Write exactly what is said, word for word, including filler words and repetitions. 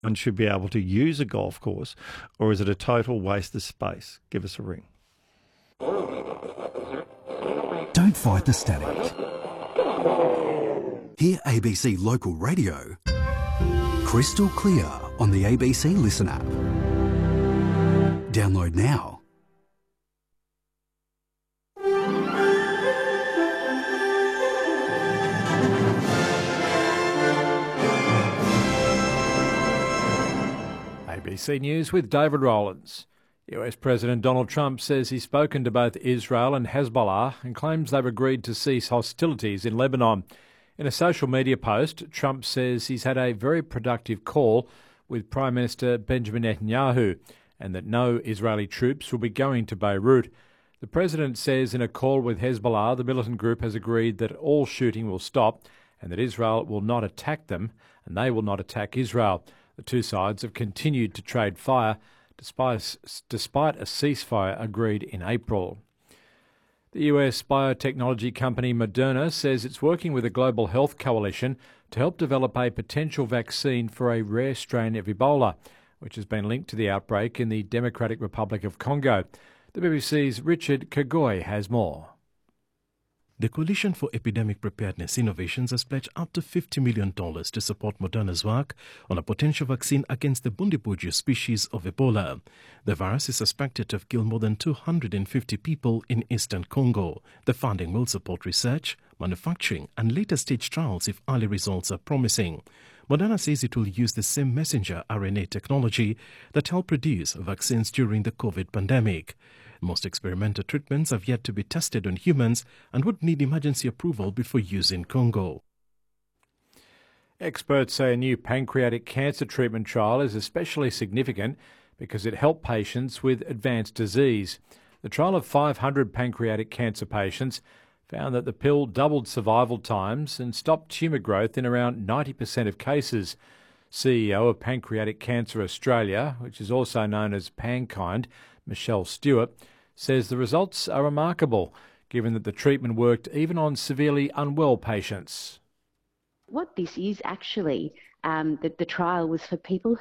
and should be able to use a golf course, or is it a total waste of space? Give us a ring. Don't fight the static. Hear A B C Local Radio crystal clear on the A B C Listen app. Download now. A B C News with David Rowlands. U S President Donald Trump says he's spoken to both Israel and Hezbollah and claims they've agreed to cease hostilities in Lebanon. In a social media post, Trump says he's had a very productive call with Prime Minister Benjamin Netanyahu and that no Israeli troops will be going to Beirut. The president says in a call with Hezbollah, the militant group has agreed that all shooting will stop and that Israel will not attack them and they will not attack Israel. The two sides have continued to trade fire despite, despite a ceasefire agreed in April. The U S biotechnology company Moderna says it's working with a global health coalition to help develop a potential vaccine for a rare strain of Ebola, which has been linked to the outbreak in the Democratic Republic of Congo. The B B C's Richard Kagoy has more. The Coalition for Epidemic Preparedness Innovations has pledged up to fifty million dollars to support Moderna's work on a potential vaccine against the Bundibugyo species of Ebola. The virus is suspected to have killed more than two hundred fifty people in eastern Congo. The funding will support research, manufacturing and later stage trials if early results are promising. Moderna says it will use the same messenger R N A technology that helped produce vaccines during the COVID pandemic. Most experimental treatments have yet to be tested on humans and would need emergency approval before use in Congo. Experts say a new pancreatic cancer treatment trial is especially significant because it helped patients with advanced disease. The trial of five hundred pancreatic cancer patients found that the pill doubled survival times and stopped tumour growth in around ninety percent of cases. C E O of Pancreatic Cancer Australia, which is also known as PanKind, Michelle Stewart, says the results are remarkable, given that the treatment worked even on severely unwell patients. What this is actually, um, that the trial was for people